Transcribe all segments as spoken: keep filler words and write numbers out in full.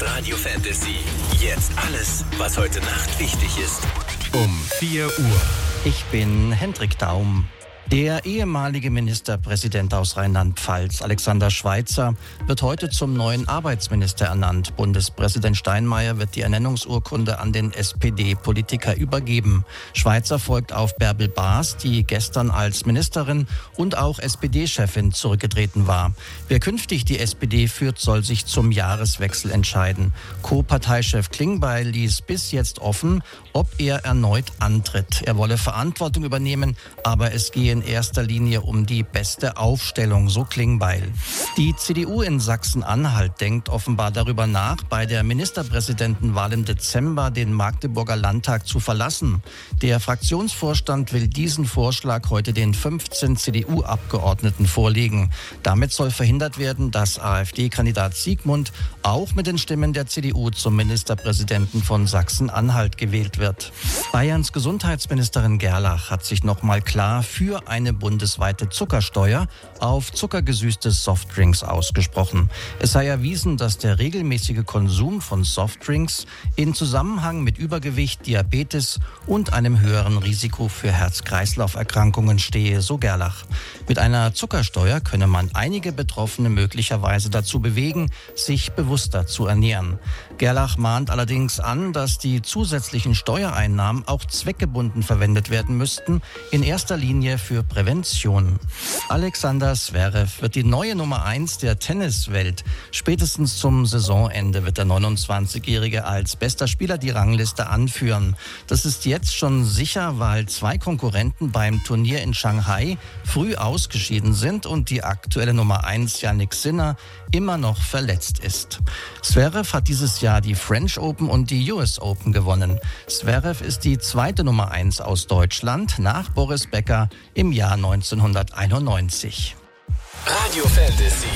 Radio Fantasy. Jetzt alles, was heute Nacht wichtig ist. Um vier Uhr. Ich bin Hendrik Daum. Der ehemalige Ministerpräsident aus Rheinland-Pfalz, Alexander Schweitzer, wird heute zum neuen Arbeitsminister ernannt. Bundespräsident Steinmeier wird die Ernennungsurkunde an den S P D-Politiker übergeben. Schweitzer folgt auf Bärbel Baas, die gestern als Ministerin und auch S P D-Chefin zurückgetreten war. Wer künftig die S P D führt, soll sich zum Jahreswechsel entscheiden. Co-Parteichef Klingbeil ließ bis jetzt offen, ob er erneut antritt. Er wolle Verantwortung übernehmen, aber es gehe in erster Linie um die beste Aufstellung, so Klingbeil. Die C D U in Sachsen-Anhalt denkt offenbar darüber nach, bei der Ministerpräsidentenwahl im Dezember den Magdeburger Landtag zu verlassen. Der Fraktionsvorstand will diesen Vorschlag heute den fünfzehn C D U-Abgeordneten vorlegen. Damit soll verhindert werden, dass AfD-Kandidat Siegmund auch mit den Stimmen der C D U zum Ministerpräsidenten von Sachsen-Anhalt gewählt wird. Bayerns Gesundheitsministerin Gerlach hat sich noch mal klar für eine bundesweite Zuckersteuer auf zuckergesüßte Softdrinks ausgesprochen. Es sei erwiesen, dass der regelmäßige Konsum von Softdrinks in Zusammenhang mit Übergewicht, Diabetes und einem höheren Risiko für Herz-Kreislauf-Erkrankungen stehe, so Gerlach. Mit einer Zuckersteuer könne man einige Betroffene möglicherweise dazu bewegen, sich bewusster zu ernähren. Gerlach mahnt allerdings an, dass die zusätzlichen Steuereinnahmen auch zweckgebunden verwendet werden müssten, in erster Linie für Prävention. Alexander Zverev wird die neue Nummer eins der Tenniswelt. Spätestens zum Saisonende wird der neunundzwanzigjährige als bester Spieler die Rangliste anführen. Das ist jetzt schon sicher, weil zwei Konkurrenten beim Turnier in Shanghai früh ausgeschieden sind und die aktuelle Nummer eins, Jannik Sinner, immer noch verletzt ist. Zverev hat dieses Jahr die French Open und die U S Open gewonnen. Zverev ist die zweite Nummer eins aus Deutschland nach Boris Becker im Jahr neunzehnhunderteinundneunzig. Radio Fantasy.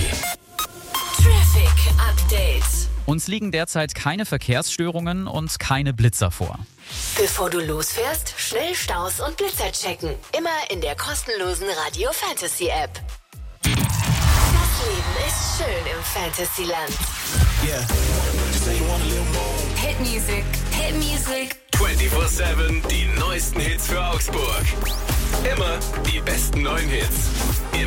Traffic Update. Uns liegen derzeit keine Verkehrsstörungen und keine Blitzer vor. Bevor du losfährst, schnell Staus und Blitzer checken. Immer in der kostenlosen Radio Fantasy App. Das Leben ist schön im Fantasyland. Yeah. Hit Music, Hit Music. vierundzwanzig sieben, die neuesten Hits für Augsburg. Immer die besten neuen Hits. Im